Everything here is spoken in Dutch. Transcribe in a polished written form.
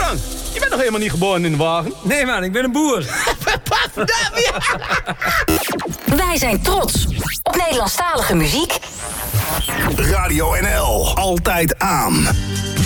Frank, je bent nog helemaal niet geboren in de wagen. Nee man, ik ben een boer. Wij zijn trots op Nederlandstalige muziek. Radio NL, altijd aan.